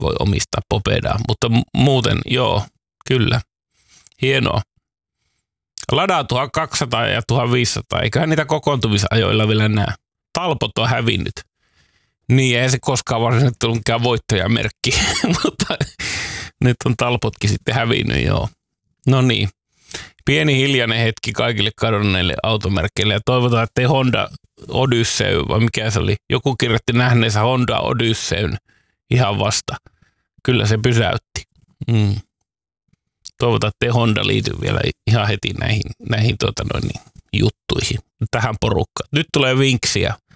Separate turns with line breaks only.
voi omistaa Popedaa, mutta muuten joo, kyllä, hienoa. Ladaa 1200 ja 1500, eiköhän niitä kokoontumisajoilla vielä näe. Talpot on hävinnyt. Niin, eihän se koskaan varsinaisesti tullut mikään voittajamerkki, mutta nyt on talpotkin sitten hävinnyt, joo. No niin, pieni hiljainen hetki kaikille kadonneille automerkkeille ja toivotaan, ettei Honda Odyssey, vai mikä se oli, joku kirjoitti nähneensä Honda Odysseyn ihan vasta. Kyllä se pysäytti. Toivotaan, ettei Honda liity vielä ihan heti näihin juttuihin, tähän porukkaan. Nyt tulee vinksiä.